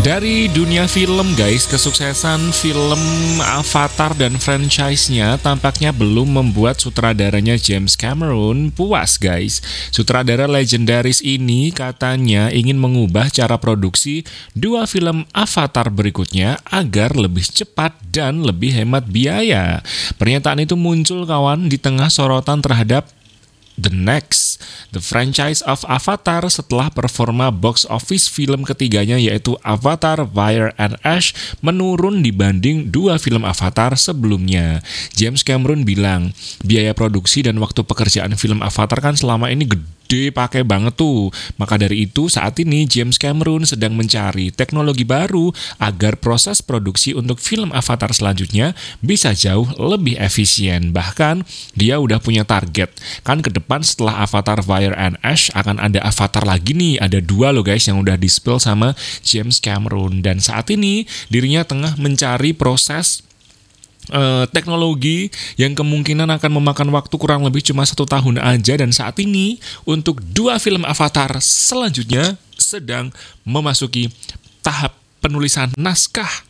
Dari dunia film guys, kesuksesan film Avatar dan franchise-nya tampaknya belum membuat sutradaranya James Cameron puas guys. Sutradara legendaris ini katanya ingin mengubah cara produksi dua film Avatar berikutnya agar lebih cepat dan lebih hemat biaya. Pernyataan itu muncul kawan di tengah sorotan terhadap The franchise of Avatar setelah performa box office film ketiganya yaitu Avatar Fire and Ash menurun dibanding dua film Avatar sebelumnya. James Cameron bilang, biaya produksi dan waktu pekerjaan film Avatar kan selama ini gede pakai banget tuh. Maka dari itu saat ini James Cameron sedang mencari teknologi baru agar proses produksi untuk film Avatar selanjutnya bisa jauh lebih efisien. Bahkan dia udah punya target. Kan ke depan setelah Avatar Fire and Ash akan ada Avatar lagi nih. Ada dua loh guys yang udah di-spill sama James Cameron. Dan saat ini dirinya tengah mencari proses teknologi yang kemungkinan akan memakan waktu kurang lebih cuma 1 tahun aja. Dan saat ini untuk dua film Avatar selanjutnya sedang memasuki tahap penulisan naskah.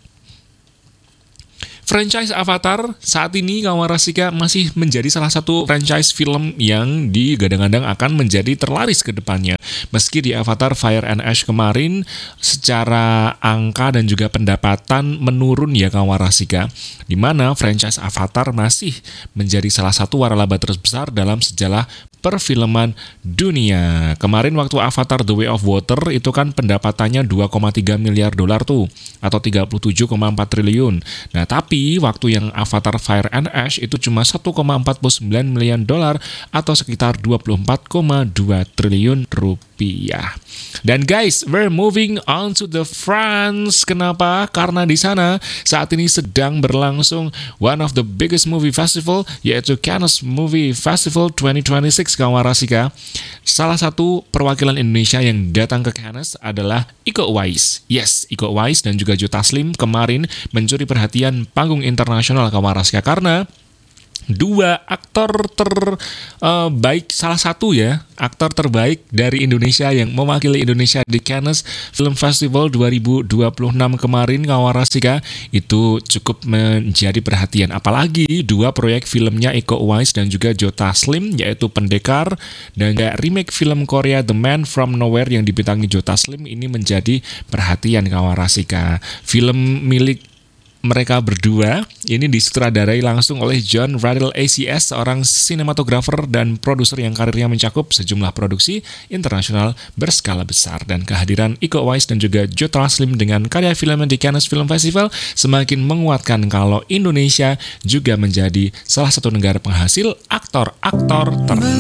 Franchise Avatar saat ini kawan Rasika masih menjadi salah satu franchise film yang digadang-gadang akan menjadi terlaris ke depannya. Meski di Avatar Fire and Ash kemarin secara angka dan juga pendapatan menurun ya kawan Rasika, di mana franchise Avatar masih menjadi salah satu waralaba terbesar dalam sejarah perfilman dunia. Kemarin waktu Avatar The Way of Water itu kan pendapatannya 2,3 miliar dolar tuh, atau 37,4 triliun. Nah, tapi waktu yang Avatar Fire and Ash itu cuma 1,49 miliar dolar atau sekitar 24,2 triliun rupiah. Dan guys, we're moving on to the France. Kenapa? Karena di sana saat ini sedang berlangsung one of the biggest movie festival, yaitu Cannes Movie Festival 2026 kawan Rasika. Salah satu perwakilan Indonesia yang datang ke Cannes adalah Iko Uwais. Yes, Iko Uwais dan juga Joe Taslim kemarin mencuri perhatian panggung internasional kawan Rasika karena dua aktor terbaik, salah satu ya, aktor terbaik dari Indonesia yang mewakili Indonesia di Cannes Film Festival 2026 kemarin kawan Rasika itu cukup menjadi perhatian. Apalagi dua proyek filmnya Iko Uwais dan juga Joe Taslim yaitu Pendekar dan juga remake film Korea The Man From Nowhere yang dibintangi Joe Taslim ini menjadi perhatian kawan Rasika. Film milik mereka berdua ini disutradarai langsung oleh John Radel ACS, seorang sinematografer dan produser yang karirnya mencakup sejumlah produksi internasional berskala besar. Dan kehadiran Iko Uwais dan juga Joe Taslim dengan karya filmnya di Cannes Film Festival semakin menguatkan kalau Indonesia juga menjadi salah satu negara penghasil aktor-aktor